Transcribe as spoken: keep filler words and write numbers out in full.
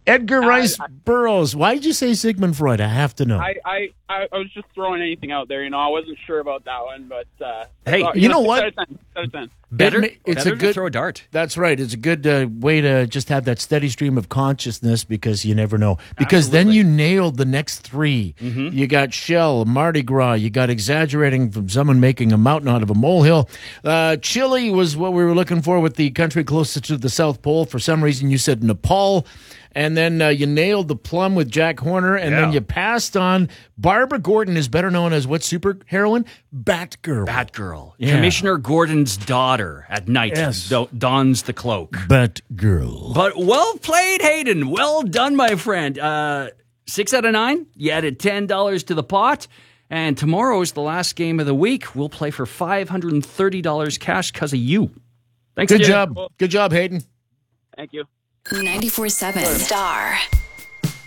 Edgar I- Rice I- Burroughs. Why did you say Sigmund Freud? I have to know. I, I, I, I was just throwing anything out there. You know, I wasn't sure about that one, but uh, Hey, uh, you know six what? out of ten, six out of ten. Better, It ma- it's better a good- to throw a dart. That's right. It's a good uh, way to just have that steady stream of consciousness because you never know. Because then Absolutely. you nailed the next three. You got Shell, Mardi Gras. You got exaggerating from someone making a mountain out of a molehill. Uh, Chile was what we were looking for with the country closest to the South Pole. For some reason, you said Nepal. And then uh, you nailed the plum with Jack Horner. And then Yeah. you passed on Barbara Gordon is better known as what super heroine? Batgirl. Batgirl. Yeah. Commissioner Gordon's daughter at night Yes. do- dons the cloak. Batgirl. But well played, Hayden. Well done, my friend. Uh, six out of nine. You added ten dollars to the pot. And tomorrow is the last game of the week. We'll play for five hundred thirty dollars cash because of you. Thanks, Good dude. job. Good job, Hayden. Thank you. ninety-four point seven Star.